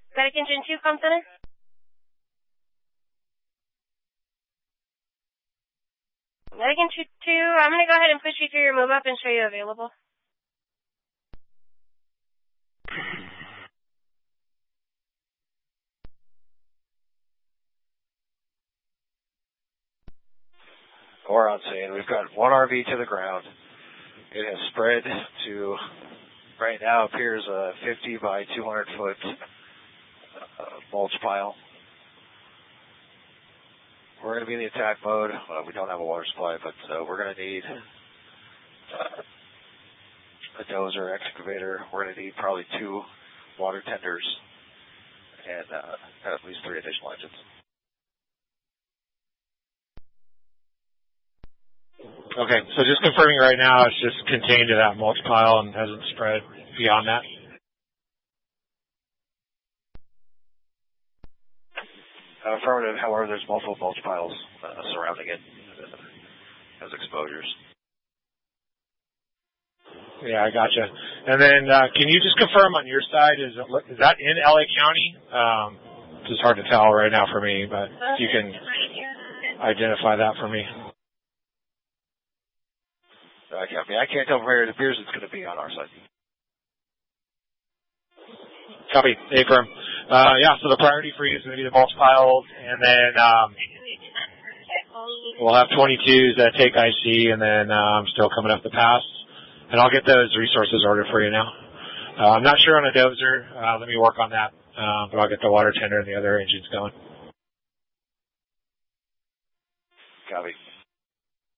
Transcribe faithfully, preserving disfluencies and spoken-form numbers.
Medic Engine two, com center. Medic Engine two, I'm going to go ahead and push you through your move up and show you available. We're on scene. We've got one R V to the ground. It has spread to, right now appears a fifty by two hundred foot uh, mulch pile. We're going to be in the attack mode. Uh, we don't have a water supply, but uh, we're going to need uh, a dozer, excavator. We're going to need probably two water tenders and uh, at least three additional engines. Okay, so just confirming right now, it's just contained to that mulch pile and hasn't spread beyond that. Uh, affirmative, however, there's multiple mulch piles uh, surrounding it uh, as exposures. Yeah, I gotcha. And then uh, can you just confirm on your side, is, it, is that in L A County? Um, it's just hard to tell right now for me, but if you can identify that for me. I can't, I can't tell from here. It appears it's going to be on our side. Copy. A-firm. Uh, yeah, so the priority for you is going to be the mulch piles, and then um, we'll have twenty-twos that take I C, and then um, still coming up the pass. And I'll get those resources ordered for you now. Uh, I'm not sure on a dozer. Uh, let me work on that, uh, but I'll get the water tender and the other engines going. Copy.